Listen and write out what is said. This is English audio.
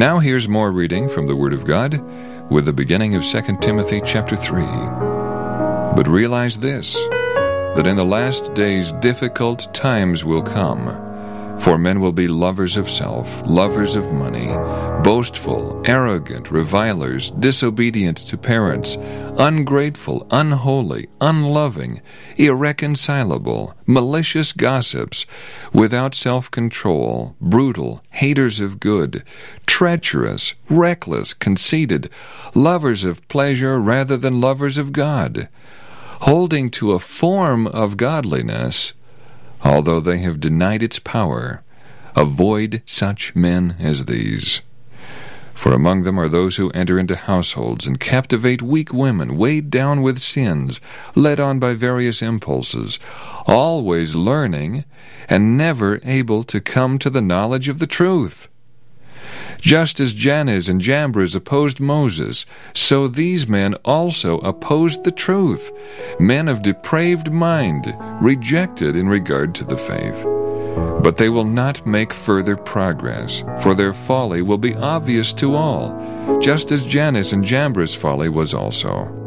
Now here's more reading from the Word of God with the beginning of 2 Timothy chapter 3. But realize this, that in the last days difficult times will come. For men will be lovers of self, lovers of money, boastful, arrogant, revilers, disobedient to parents, ungrateful, unholy, unloving, irreconcilable, malicious gossips, without self-control, brutal, haters of good, treacherous, reckless, conceited, lovers of pleasure rather than lovers of God, holding to a form of godliness, although they have denied its power. Avoid such men as these. For among them are those who enter into households and captivate weak women, weighed down with sins, led on by various impulses, always learning, and never able to come to the knowledge of the truth. Just as Jannes and Jambres opposed Moses, so these men also opposed the truth, men of depraved mind, rejected in regard to the faith. But they will not make further progress, for their folly will be obvious to all, just as Jannes and Jambres' folly was also.